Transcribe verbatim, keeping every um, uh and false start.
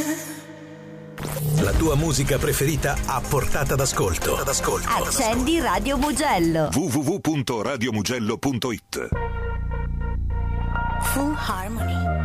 La tua musica preferita a portata d'ascolto. Accendi Radio Mugello. w w w punto radio mugello punto it. Full Harmony.